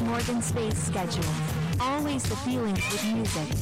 Morgan Space Schedule. Always the feelings with music.